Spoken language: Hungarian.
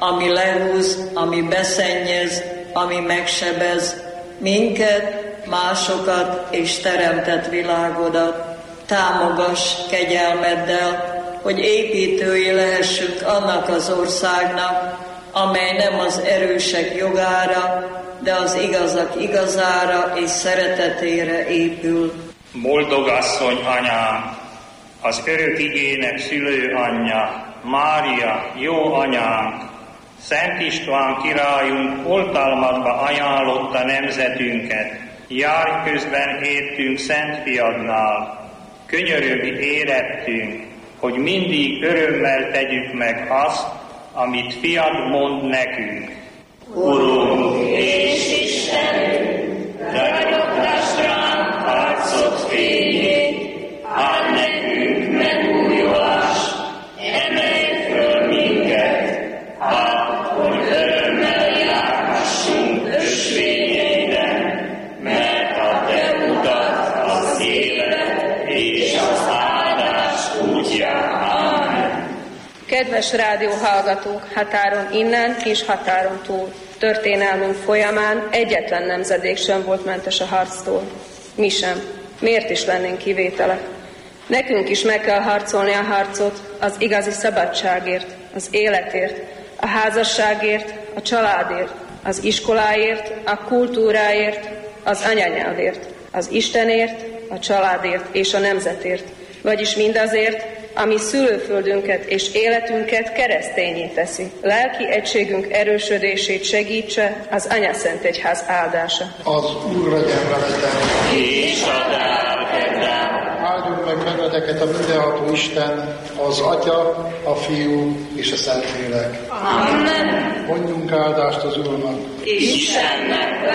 ami lehúz, ami beszennyez, ami megsebez minket, másokat és teremtett világodat. Támogass kegyelmeddel, hogy építői lehessünk annak az országnak, amely nem az erősek jogára, de az igazak igazára és szeretetére épül. Boldog asszony anyám, az örök igének szülő anyja, Mária, jó anyánk, Szent István királyunk oltalmadba ajánlotta nemzetünket. Járj közben értünk Szent Fiadnál, könyörögj érettünk, hogy mindig örömmel tegyük meg azt, amit Fiad mond nekünk. Urunk és Istenünk, ragyogtass ránk harcod fényét, áld nekünk megújulást, emelj föl minket, hogy örömmel járhassunk ösvényeiben, mert a te utat az élet és az áldás útja. Amen. Kedves rádióhallgatók, határon innen és határon túl, történelmünk folyamán egyetlen nemzedék sem volt mentes a harctól. Mi sem. Miért is lennénk kivételek? Nekünk is meg kell harcolni a harcot az igazi szabadságért, az életért, a házasságért, a családért, az iskoláért, a kultúráért, az anyanyelvért, az Istenért, a családért és a nemzetért, vagyis mindazért, ami szülőföldünket és életünket keresztényé teszi. Lelki egységünk erősödését segítse az Anyaszentegyház áldása. Az Úr legyen veletek. És a lelkeddel. Áldjuk meg benneteket a mindenható Isten, az Atya, a Fiú és a Szentlélek. Amen. Mondjunk áldást az Úrnak. Istennek.